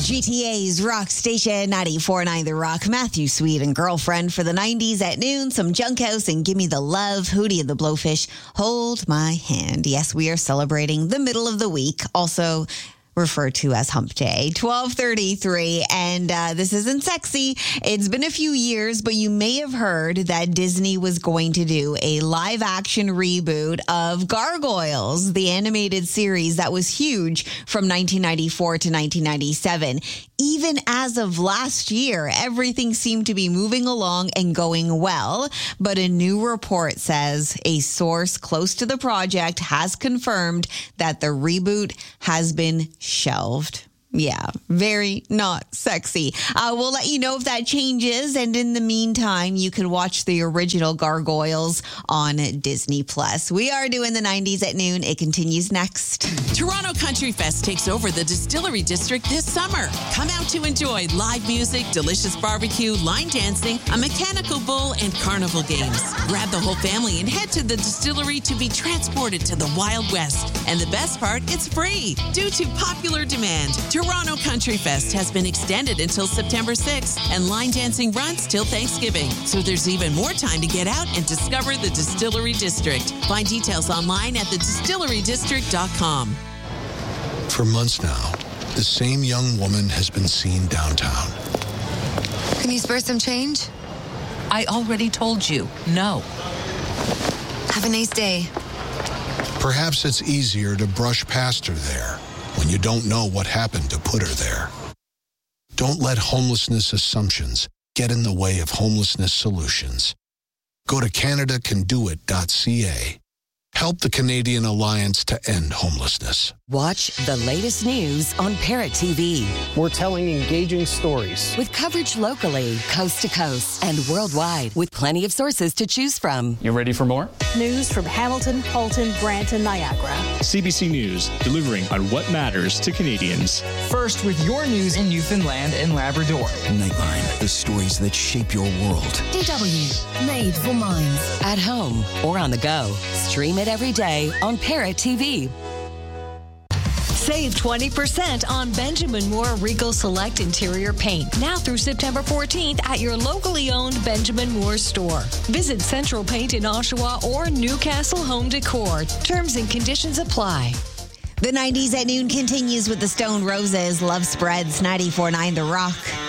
GTA's Rock Station 94.9 The Rock. Matthew Sweet and Girlfriend for the 90s at noon. Some Junk House and Gimme the Love. Hootie and the Blowfish. Hold My Hand. Yes, we are celebrating the middle of the week. Also referred to as Hump Day, 12:33, and this isn't sexy. It's been a few years, but you may have heard that Disney was going to do a live-action reboot of Gargoyles, the animated series that was huge from 1994 to 1997. Even as of last year, everything seemed to be moving along and going well, but a new report says a source close to the project has confirmed that the reboot has been shelved. Yeah, very not sexy. We'll let you know if that changes. And in the meantime, you can watch the original Gargoyles on Disney Plus. We are doing the 90s at noon. It continues next. Toronto Country Fest takes over the Distillery District this summer. Come out to enjoy live music, delicious barbecue, line dancing, a mechanical bull, and carnival games. Grab the whole family and head to the distillery to be transported to the Wild West. And the best part, it's free due to popular demand. Toronto Country Fest has been extended until September 6th, and line dancing runs till Thanksgiving. So there's even more time to get out and discover the Distillery District. Find details online at thedistillerydistrict.com. For months now, the same young woman has been seen downtown. Can you spare some change? I already told you, no. Have a nice day. Perhaps it's easier to brush past her there when you don't know what happened to put her there. Don't let homelessness assumptions get in the way of homelessness solutions. Go to CanadaCanDoIt.ca. Help the Canadian Alliance to End Homelessness. Watch the latest news on Parrot TV. We're telling engaging stories. With coverage locally, coast to coast, and worldwide, with plenty of sources to choose from. You ready for more? News from Hamilton, Halton, Brant, and Niagara. CBC News, delivering on what matters to Canadians. First with your news in Newfoundland and Labrador. Nightline, the stories that shape your world. DW, made for minds. At home or on the go. Stream it every day on Parrot TV. Save 20% on Benjamin Moore Regal Select Interior Paint. Now through September 14th at your locally owned Benjamin Moore store. Visit Central Paint in Oshawa or Newcastle Home Decor. Terms and conditions apply. The 90s at noon continues with the Stone Roses. Love Spreads, 94.9 The Rock.